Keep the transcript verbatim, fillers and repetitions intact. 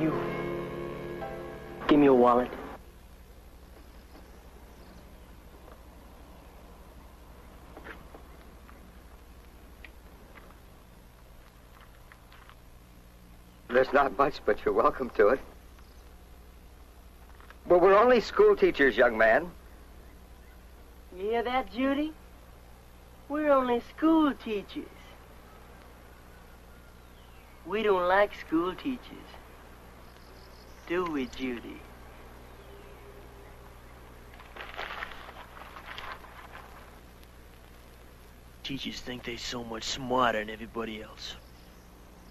you. Give me your wallet. There's not much, but you're welcome to it. Well, we're only school teachers, young man. You hear that, Judy? We're only school teachers. We don't like school teachers. Do we, Judy? Teachers think they're so much smarter than everybody else.